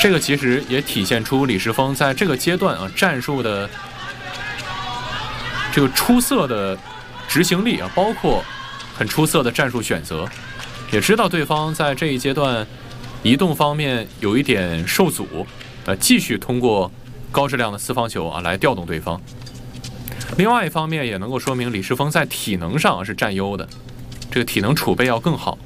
这个其实也体现出李世峰在这个阶段战术的这个出色的执行力包括很出色的战术选择，也知道对方在这一阶段移动方面有一点受阻，继续通过高质量的四方球来调动对方。另外一方面也能够说明李世峰在体能上是占优的，这个体能储备要更好。